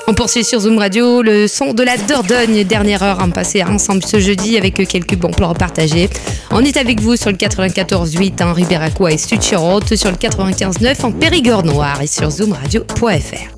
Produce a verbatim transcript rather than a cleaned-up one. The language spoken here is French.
On poursuit sur Zoom Radio le son de la Dordogne. Dernière heure à passer ensemble ce jeudi avec quelques bons plans partagés. On est avec vous sur le quatre-vingt-quatorze huit en Ribéracois et Stuttgart, sur le quatre-vingt-quinze neuf en Périgord Noir et sur zoom radio point f r.